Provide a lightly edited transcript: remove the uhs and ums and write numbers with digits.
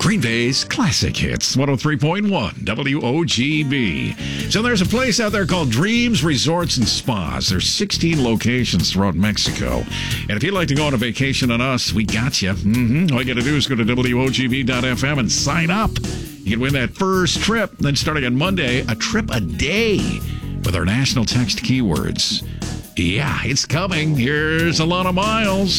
Green Bay's classic hits, 103.1 WOGB. So there's a place out there called Dreams Resorts and Spas. There's 16 locations throughout Mexico. And if you'd like to go on a vacation on us, we got you. All you got to do is go to WOGB.FM and sign up. You can win that first trip. Then starting on Monday, a trip a day with our national text keywords. Yeah, it's coming. Here's Alana Miles.